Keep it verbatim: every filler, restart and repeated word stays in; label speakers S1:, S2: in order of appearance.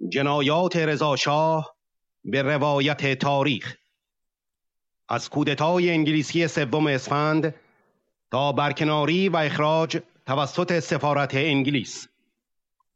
S1: جنایات رضا شاه به روایت تاریخ. از کودتای انگلیسی سوم اسفند تا برکناری و اخراج توسط سفارت انگلیس.